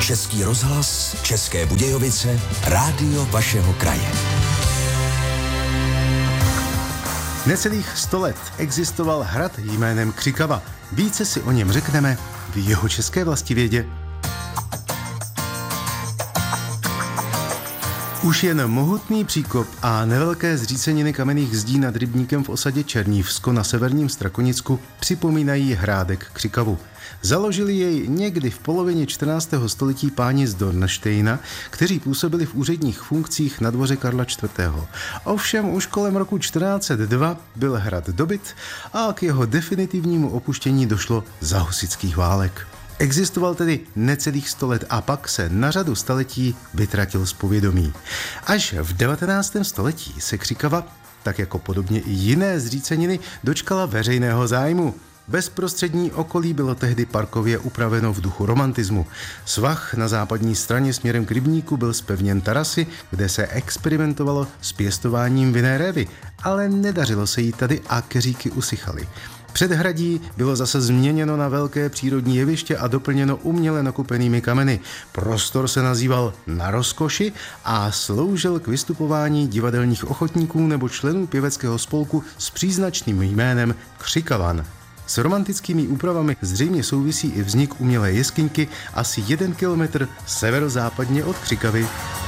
Český rozhlas, České Budějovice, rádio vašeho kraje. Necelých 100 let existoval hrad jménem Křikava. Více si o něm řekneme v Jihočeské vlastivědě. Už jen mohutný příkop a nevelké zříceniny kamenných zdí nad rybníkem v osadě Černívsko na severním Strakonicku připomínají hrádek Křikavu. Založili jej někdy v polovině 14. století páni z Dornštejna, kteří působili v úředních funkcích na dvoře Karla IV. Ovšem už kolem roku 1402 byl hrad dobyt a k jeho definitivnímu opuštění došlo za husitských válek. Existoval tedy necelých 100 let a pak se na řadu staletí vytratil z povědomí. Až v 19. století se Křikava, tak jako podobně i jiné zříceniny, dočkala veřejného zájmu. Bezprostřední okolí bylo tehdy parkově upraveno v duchu romantismu. Svah na západní straně směrem k rybníku byl zpevněn terasy, kde se experimentovalo s pěstováním vinné révy, ale nedařilo se jí tady a keříky usychaly. Předhradí bylo zase změněno na velké přírodní jeviště a doplněno uměle nakupenými kameny. Prostor se nazýval Na rozkoši a sloužil k vystupování divadelních ochotníků nebo členů pěveckého spolku s příznačným jménem Křikavan. S romantickými úpravami zřejmě souvisí i vznik umělé jeskyňky asi 1 kilometr severozápadně od Křikavy.